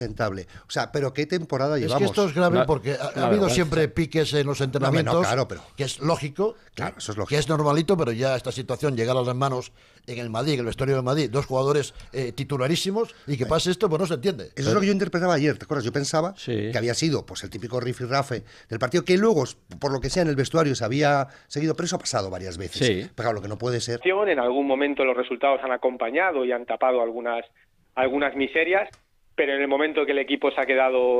Rentable. O sea, pero ¿qué temporada Es llevamos? que esto es grave porque ha habido siempre piques en los entrenamientos, claro, pero que es lógico, claro, eso es lógico, que es normalito, pero ya esta situación, llegar a las manos en el Madrid, en el vestuario del Madrid, dos jugadores titularísimos, y que pase esto, pues no se entiende. Eso es lo que yo interpretaba ayer, ¿te acuerdas? Yo pensaba que había sido pues el típico rifirrafe del partido, que luego, por lo que sea, en el vestuario se había seguido, pero eso ha pasado varias veces. Sí. Pero claro, lo que no puede ser... En algún momento los resultados han acompañado y han tapado algunas miserias, pero en el momento que el equipo se ha quedado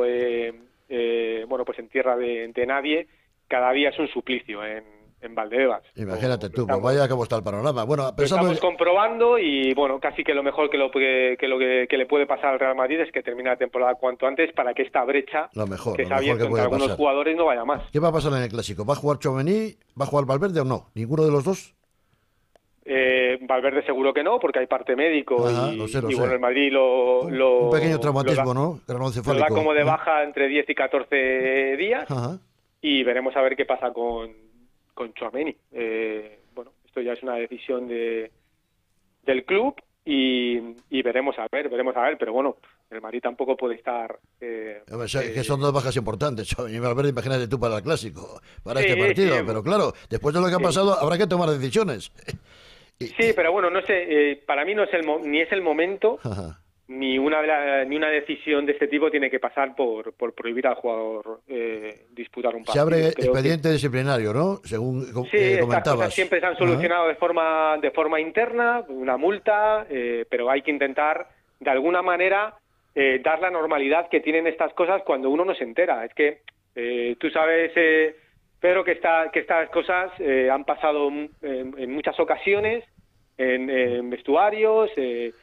pues en tierra de nadie, cada día es un suplicio en Valdebebas. Imagínate tú, pues vaya cómo está el panorama. Bueno, pensando... Estamos comprobando y bueno, casi que lo mejor que le puede pasar al Real Madrid es que termine la temporada cuanto antes, para que esta brecha que se ha abierto entre algunos jugadores no vaya más. ¿Qué va a pasar en el Clásico? ¿Va a jugar Tchouaméni? ¿Va a jugar Valverde o no? ¿Ninguno de los dos? Valverde seguro que no, porque hay parte médico. Ajá, y lo sé. bueno, el Madrid un pequeño traumatismo, ¿no? Lo da como de baja entre 10 y 14 días. Ajá. Y veremos a ver qué pasa con Tchouaméni. Bueno, esto ya es una decisión del club y veremos a ver, pero bueno, el Madrid tampoco puede estar... que son dos bajas importantes, Tchouaméni y Valverde, imagínate tú para el Clásico, para este partido, pero claro, después de lo que ha pasado habrá que tomar decisiones. Sí, pero bueno, no sé, para mí no es ni es el momento, ni una decisión de este tipo tiene que pasar por prohibir al jugador disputar un partido. Se abre expediente disciplinario, ¿no? Según estas comentabas. cosas siempre se han solucionado de forma interna, una multa, pero hay que intentar, de alguna manera, dar la normalidad que tienen estas cosas cuando uno no se entera. Es que tú sabes... Pero que estas cosas han pasado en muchas ocasiones, en vestuarios,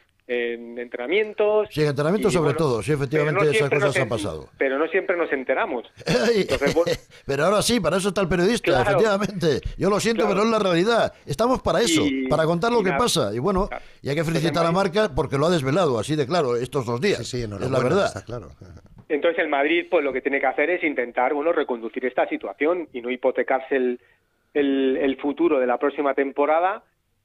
en entrenamientos. Sí, en entrenamientos sobre todo, sí, efectivamente esas cosas han pasado. Pero no siempre nos enteramos. Entonces, pero ahora sí, para eso está el periodista, efectivamente. Yo lo siento, pero es la realidad. Estamos para eso, para contar lo que pasa. Y bueno, y hay que felicitar a la marca porque lo ha desvelado, así de claro, estos 2 días. Sí, es la verdad. Está claro. Entonces el Madrid pues lo que tiene que hacer es intentar reconducir esta situación y no hipotecarse el futuro de la próxima temporada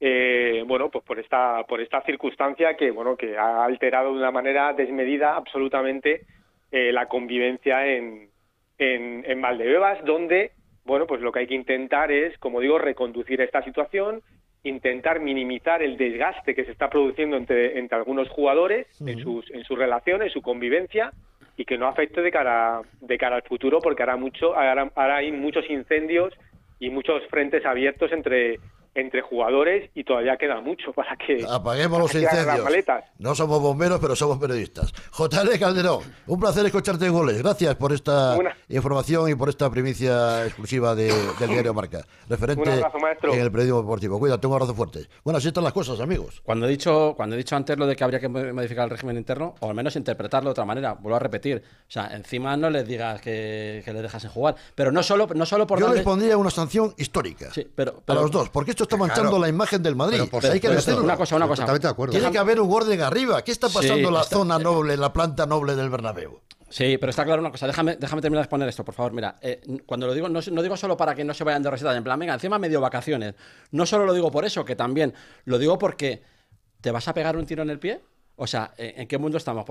pues por esta circunstancia que ha alterado de una manera desmedida absolutamente la convivencia en Valdebebas, donde pues lo que hay que intentar es, como digo, reconducir esta situación, intentar minimizar el desgaste que se está produciendo entre algunos jugadores en sus relaciones, su convivencia, y que no afecte de cara al futuro, porque ahora hay muchos incendios y muchos frentes abiertos entre jugadores y todavía queda mucho para que apaguemos los incendios. No somos bomberos, pero somos periodistas. JL Calderón, un placer escucharte en Goles. Gracias por esta información y por esta primicia exclusiva del diario Marca, referente en el periodismo deportivo. Cuídate, un abrazo fuerte. Bueno, así están las cosas, amigos. Cuando he dicho antes lo de que habría que modificar el régimen interno, o al menos interpretarlo de otra manera, vuelvo a repetir. O sea, encima no les digas que les dejasen jugar, pero no solo por Yo les pondría una sanción histórica a los dos, porque esto está manchando la imagen del Madrid. Pero hay que decirlo. Una cosa. Totalmente de acuerdo. Tiene que haber un orden arriba. ¿Qué está pasando en la zona noble, la planta noble del Bernabéu? Sí, pero está claro una cosa. Déjame terminar de exponer esto, por favor. Mira, cuando lo digo, no digo solo para que no se vayan de recetas, en plan, venga, encima medio vacaciones. No solo lo digo por eso, que también lo digo porque ¿te vas a pegar un tiro en el pie? O sea, ¿en qué mundo estamos?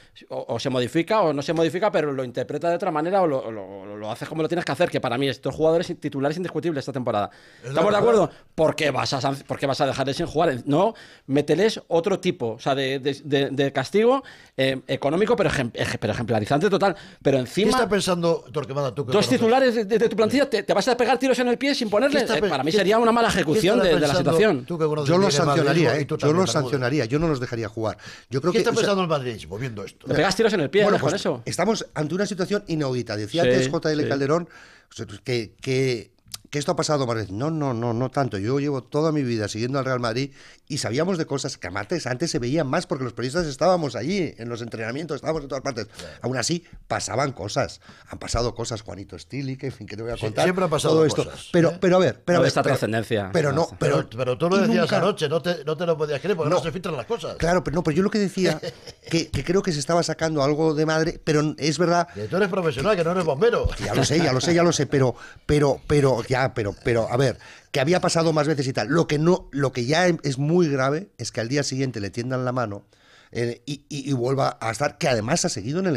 O se modifica o no se modifica, pero lo interpreta de otra manera o lo haces como lo tienes que hacer, que para mí estos jugadores titulares indiscutibles esta temporada. ¿Estamos de acuerdo? ¿Por qué vas a dejarles sin jugar? No, mételes otro tipo, o sea, de castigo económico, pero ejemplarizante total. Pero encima... ¿Qué está pensando Torquemada, tú? Dos titulares de tu plantilla, ¿te vas a pegar tiros en el pie sin ponerles? Para mí sería una mala ejecución de la situación. Yo los sancionaría, yo no los dejaría jugar. Yo creo ¿Qué está pensando el madridismo viendo esto? ¿Te pegas tiros en el pie con eso? Estamos ante una situación inaudita. Decía antes JL Calderón que esto ha pasado más veces. No tanto. Yo llevo toda mi vida siguiendo al Real Madrid y sabíamos de cosas que antes se veían más porque los periodistas estábamos allí, en los entrenamientos, estábamos en todas partes. Aún así, pasaban cosas. Han pasado cosas, Juanito Stili, que te voy a contar. Siempre ha pasado todo esto. Cosas. Pero a ver. Esta trascendencia. Pero tú lo decías anoche, no te lo podías creer porque no se filtran las cosas. Claro, pero yo lo que decía, que creo que se estaba sacando algo de madre, pero es verdad... Que tú eres profesional, que no eres bombero. Ya lo sé, pero a ver, que había pasado más veces y tal. Lo que ya es muy grave es que al día siguiente le tiendan la mano y vuelva a estar, que además ha seguido en el